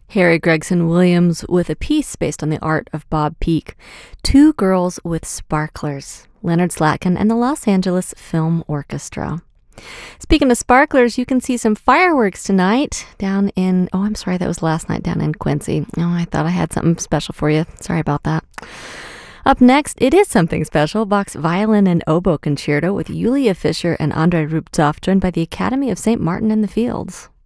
Harry Gregson Williams with a piece based on the art of Bob Peak. Two Girls with Sparklers, Leonard Slatkin and the Los Angeles Film Orchestra. Speaking of sparklers, you can see some fireworks tonight down in, that was last night down in Quincy. I thought I had something special for you. Sorry about that. Up next, it is something special. Bach's Violin and Oboe Concerto with Yulia Fischer and Andrei Rubtsov, joined by the Academy of St. Martin in the Fields.